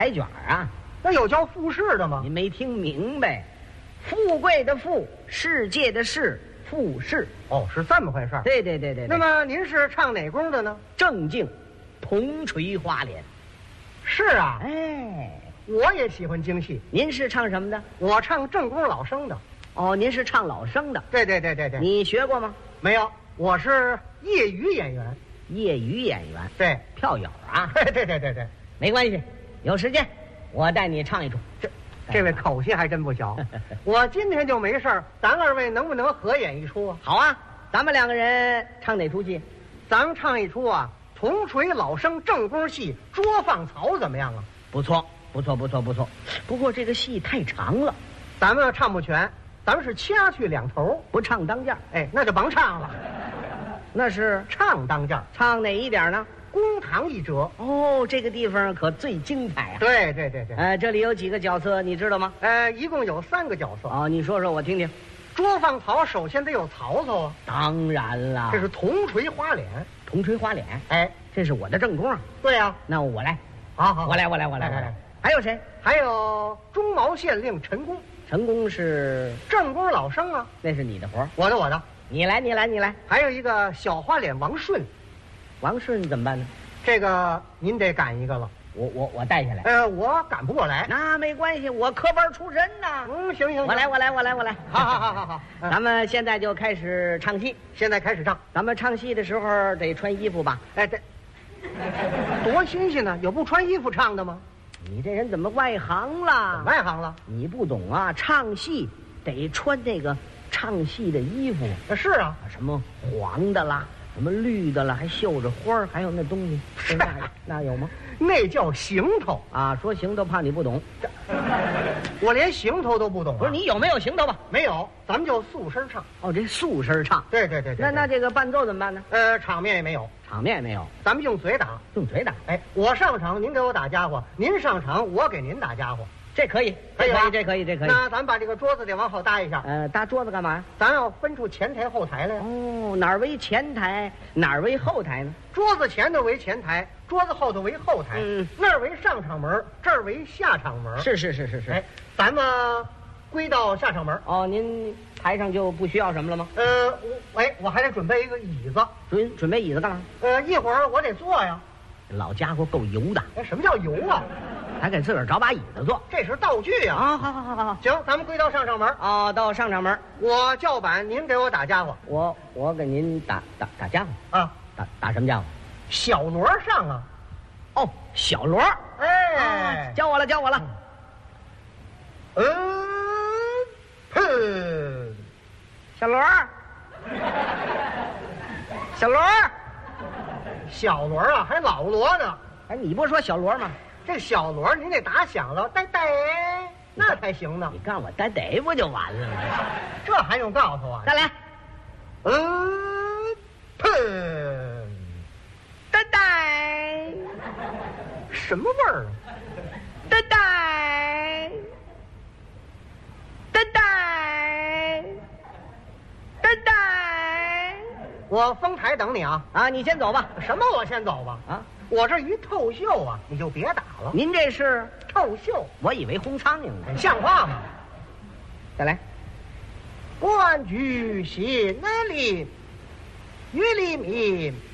彩卷啊， 那有叫复试的吗你？没听明白？富贵的富，世界的世，复试。 哦，是这么回事儿。 对对对对。 那么您是唱哪宫的呢？ 正经，铜锤花脸。 是啊， 哎， 我也喜欢京戏， 您是唱什么的？ 我唱正宫老生的。 哦，您是唱老生的。 对对对对对。 你学过吗？ 没有，我是业余演员。 业余演员。 对， 票友啊。 对对对对对。 没关系，有时间我带你唱一出。 这位口气还真不小。我今天就没事儿，咱二位能不能合演一出啊？ 好啊，咱们两个人唱哪出戏？ 咱们唱一出啊，铜锤老生正宫戏《捉放曹》怎么样啊？ 不错，不错，不错，不错。不过这个戏太长了， 咱们唱不全，咱们是掐去两头， 不唱当间儿。 哎，那就甭唱了， 那是唱当间儿， 唱哪一点呢？ 公堂一折。 哦，这个地方可最精彩啊！ 对对对对。 这里有几个角色，你知道吗？ 一共有3个角色。 哦，你说说我听听。 捉放曹首先得有曹操啊， 当然了， 这是铜锤花脸。 铜锤花脸， 哎， 这是我的正宫啊。 对呀， 那我来， 好好， 我来。还有谁？ 还有中毛县令陈宫。 陈宫是正宫老生啊， 那是你的活儿。 我的。 你来。 还有一个小花脸王顺。 王顺怎么办呢？ 这个您得赶一个了。 我带下来。 我赶不过来。 那没关系，我科班出身呐。 行， 我来。 好。 咱们现在就开始唱戏。 现在开始唱。 咱们唱戏的时候得穿衣服吧？ 哎，对，多新鲜呢！有不穿衣服唱的吗？ 你这人怎么外行了？ 外行了？ 你不懂啊！唱戏得穿那个唱戏的衣服。 是啊， 什么黄的啦，什么绿的啦，还绣着花儿，还有那东西，那有吗？ 那叫行头啊！说行头，怕你不懂。 我连行头都不懂。 不是你有没有行头吧？ 没有，咱们就素身唱。 哦，这素身唱。 对。 那这个伴奏怎么办呢？ 场面也没有。 场面也没有， 咱们用嘴打。 用嘴打。 哎，我上场，您给我打家伙；您上场，我给您打家伙。 这可以。这可以。 那咱们把这个桌子得往好搭一下。 搭桌子干嘛呀？ 咱要分出前台后台来。 哦，哪儿为前台，哪儿为后台呢？ 桌子前头为前台，桌子后头为后台。那儿为上场门，这儿为下场门。 是。 哎，咱们归到下场门。 哦，您台上就不需要什么了吗？ 我还得准备一个椅子。 准备椅子干嘛？ 一会儿我得坐呀。 老家伙够油的。 哎，什么叫油啊？ 还给自个儿找把椅子坐， 这是道具呀！ 啊，好， 行，咱们归到上场门。 哦，到上场门， 我叫板，您给我打家伙。 我给您打家伙啊， 打什么家伙？ 小锣上啊！ 哦，小锣。 哎， 教我了。小锣， 小锣啊，还老锣呢。 哎，你不说小锣吗？ 这小锣您得打响了，呆，那才行呢。 你告诉我呆不就完了吗？ 这还用告诉我？ 再来。呆， 什么味儿啊？ 呆， 我封台等你啊！ 啊，你先走吧。 什么？我先走吧？ 啊， 我这一透秀啊，你就别打了。 您这是透秀？ 我以为轰苍蝇呢。 像话吗？ 再来。 官居心里，于黎民